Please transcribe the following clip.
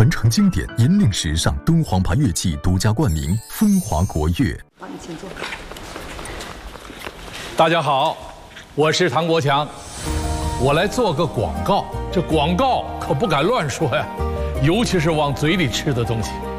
传承经典，引领时尚。敦煌牌乐器独家冠名，风华国乐。 好，你请坐。 大家好，我是唐国强，我来做个广告。这广告可不敢乱说呀，尤其是往嘴里吃的东西。